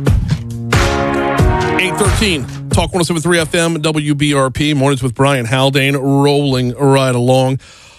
8:13, Talk 107.3 FM, WBRP, Mornings with Brian Haldane, rolling right along.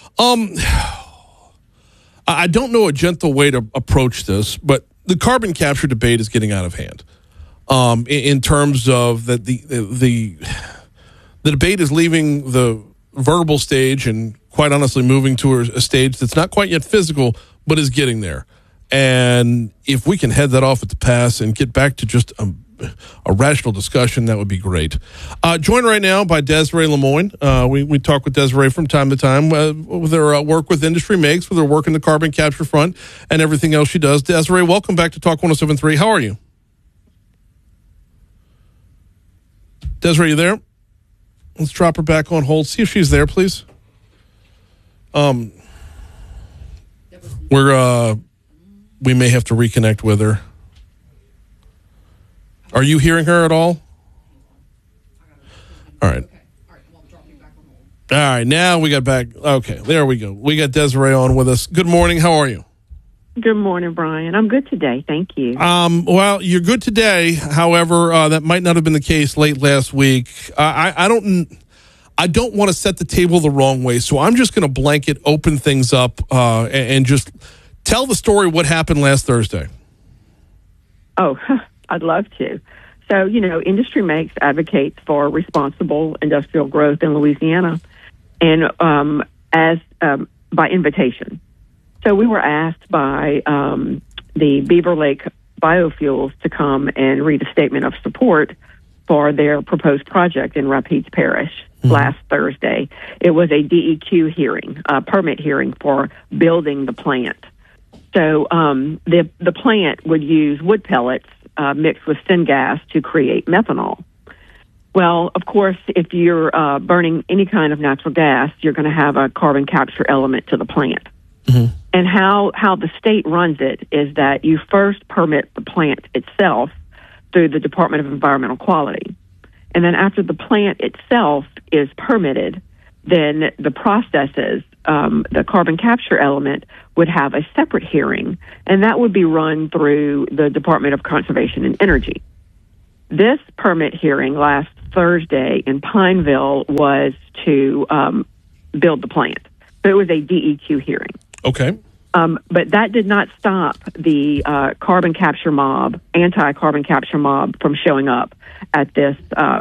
I don't know a gentle way to approach this, but the carbon capture debate is getting out of hand. In terms of that, the debate is leaving the verbal stage and, quite honestly, moving to a stage that's not quite yet physical, but is getting there. And if we can head that off at the pass and get back to just a rational discussion, that would be great. Joined right now by Desiree Lemoine. We talk with Desiree from time to time with her work with Industry Makes, with her work in the carbon capture front and everything else she does. Desiree, welcome back to Talk 107.3. How are you? Desiree, you there? Let's drop her back on hold. See if she's there, please. We may have to reconnect with her. Are you hearing her at all? All right. All right, now we got back. Okay, there we go. We got Desiree on with us. Good morning. How are you? Good morning, Brian. I'm good today. Thank you. Well, you're good today. However, that might not have been the case late last week. I don't want to set the table the wrong way, so I'm just going to blanket open things up and just tell the story what happened last Thursday. Oh, I'd love to. So, Industry Makes advocates for responsible industrial growth in Louisiana, and by invitation. So we were asked by the Beaver Lake Biofuels to come and read a statement of support for their proposed project in Rapides Parish last Thursday. It was a DEQ hearing, a permit hearing for building the plant. So the plant would use wood pellets mixed with syngas to create methanol. Well, of course, if you're burning any kind of natural gas, you're going to have a carbon capture element to the plant. Mm-hmm. And how the state runs it is that you first permit the plant itself through the Department of Environmental Quality. And then after the plant itself is permitted, then the processes, the carbon capture element would have a separate hearing, and that would be run through the Department of Conservation and Energy. This permit hearing last Thursday in Pineville was to build the plant. So it was a DEQ hearing. Okay. But that did not stop the carbon capture mob, anti-carbon capture mob, from showing up at this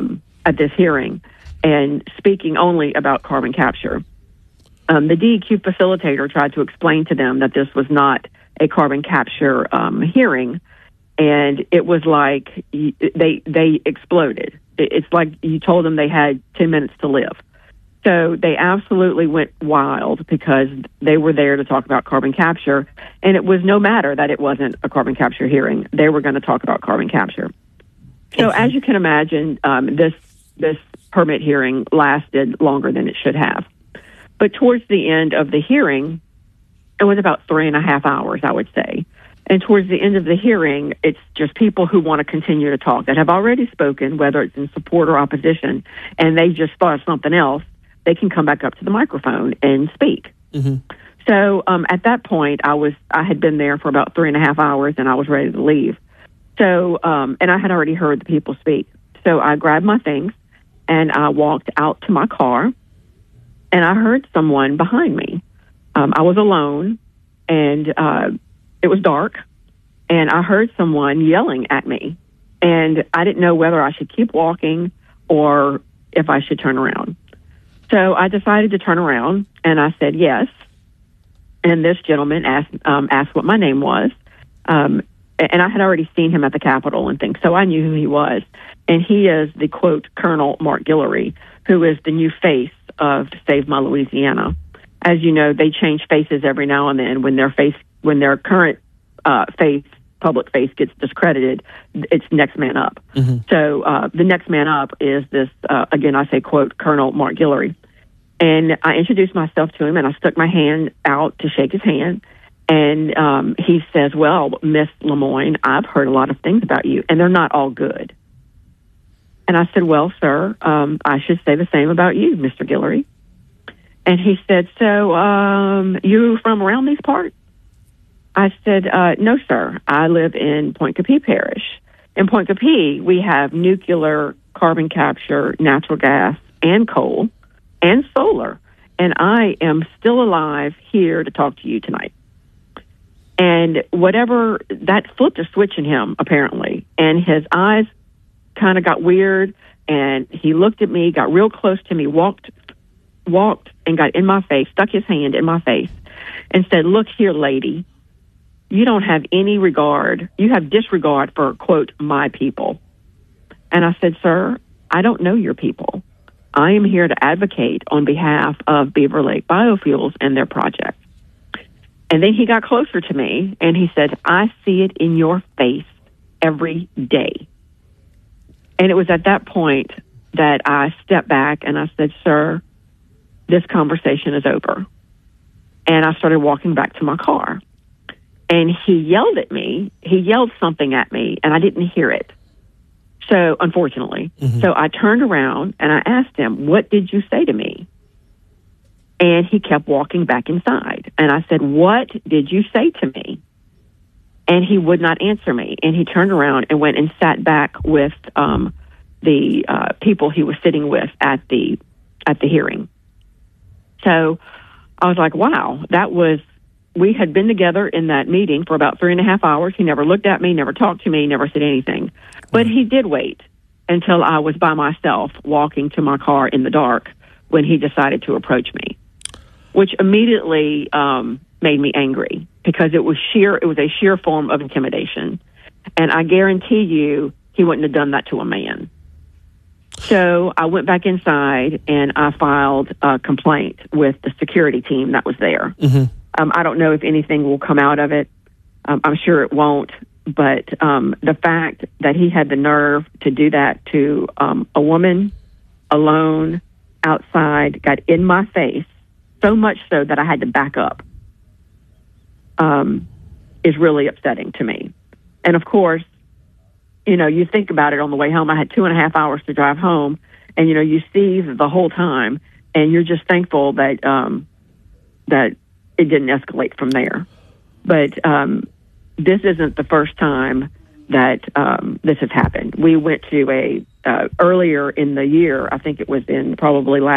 hearing and speaking only about carbon capture. The DEQ facilitator tried to explain to them that this was not a carbon capture hearing, and it was like they exploded. It's like you told them they had 10 minutes to live. So they absolutely went wild because they were there to talk about carbon capture, and it was no matter that it wasn't a carbon capture hearing. They were going to talk about carbon capture. So as you can imagine, this permit hearing lasted longer than it should have. But towards the end of the hearing, it was about 3.5 hours, I would say. And towards the end of the hearing, it's just people who want to continue to talk that have already spoken, whether it's in support or opposition, and they just thought of something else. They can come back up to the microphone and speak. Mm-hmm. So at that point, I had been there for about 3.5 hours, and I was ready to leave. So and I had already heard the people speak. So I grabbed my things, and I walked out to my car, and I heard someone behind me. I was alone, and it was dark, and I heard someone yelling at me, and I didn't know whether I should keep walking or if I should turn around. So I decided to turn around, and I said yes. And this gentleman asked what my name was, and I had already seen him at the Capitol and things, so I knew who he was. And he is the, quote, Colonel Mark Guillory, who is the new face of Save My Louisiana. As you know, they change faces every now and then. When their current public face gets discredited, it's next man up. Mm-hmm. So the next man up is this, again, I say, quote, Colonel Mark Guillory. And I introduced myself to him, and I stuck my hand out to shake his hand. And he says, well, Miss Lemoine, I've heard a lot of things about you, and they're not all good. And I said, well, sir, I should say the same about you, Mr. Guillory. And he said, so you from around these parts? I said, no, sir. I live in Point Capee Parish. In Point Coupee, we have nuclear, carbon capture, natural gas, and coal, and solar. And I am still alive here to talk to you tonight. And whatever, that flipped a switch in him, apparently. And his eyes kind of got weird, and he looked at me, got real close to me, walked and got in my face, stuck his hand in my face, and said, "Look here, lady, you don't have any regard. You have disregard for, quote, my people." And I said, "Sir, I don't know your people. I am here to advocate on behalf of Beaver Lake Biofuels and their project." And then he got closer to me, and he said, "I see it in your face every day." And it was at that point that I stepped back and I said, "Sir, this conversation is over." And I started walking back to my car. And he yelled at me. He yelled something at me, and I didn't hear it. So, unfortunately. So I turned around and I asked him, "What did you say to me?" And he kept walking back inside. And I said, "What did you say to me?" And he would not answer me. And he turned around and went and sat back with the people he was sitting with at the hearing. So I was like, wow, we had been together in that meeting for about 3.5 hours. He never looked at me, never talked to me, never said anything. But he did wait until I was by myself walking to my car in the dark when he decided to approach me, which immediately made me angry because it was a sheer form of intimidation. And I guarantee you he wouldn't have done that to a man. So I went back inside and I filed a complaint with the security team that was there. I don't know if anything will come out of it. I'm sure it won't. But the fact that he had the nerve to do that to a woman alone outside, got in my face, so much so that I had to back up, is really upsetting to me. And of course, you think about it on the way home. I had 2.5 hours to drive home, and you see the whole time, and you're just thankful that that it didn't escalate from there. But this isn't the first time that this has happened. We went to earlier in the year. I think it was in probably last